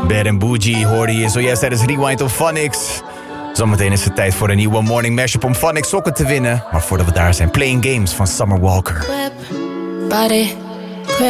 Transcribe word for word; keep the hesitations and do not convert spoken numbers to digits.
Bad and Bougie hoorde je zojuist tijdens Rewind op Phonics. Zometeen is het tijd voor een nieuwe morning mashup om Phonics sokken te winnen. Maar voordat we daar zijn, Playing Games van Summer Walker. Body